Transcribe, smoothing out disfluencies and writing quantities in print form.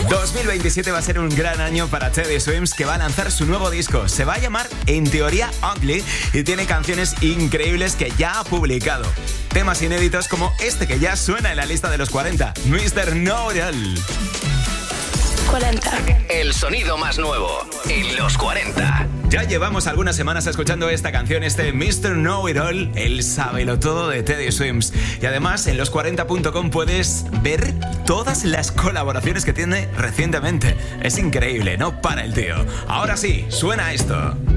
2027 va a ser un gran año para Teddy Swims, que va a lanzar su nuevo disco. Se va a llamar, en teoría, Ugly, y tiene canciones increíbles que ya ha publicado. Temas inéditos como este que ya suena en la lista de los 40, Mr. Know-It-All. 40. El sonido más nuevo en los 40. Ya llevamos algunas semanas escuchando esta canción, este Mr. Know-It-All, el sábelo-todo de Teddy Swims. Y además en los40.com puedes ver todas las colaboraciones que tiene recientemente. Es increíble, no para el tío. Ahora sí, suena esto.